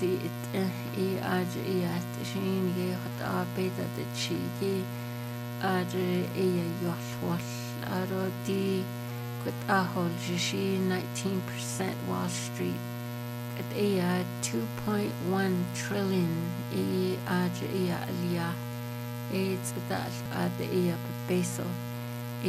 it I at Shin ye hot beta the chi Adre Yoshwal Arodi Good Ahol Jishi 19% Wall Street at 2.1 trillion Adre Alia AIDS that at the Beso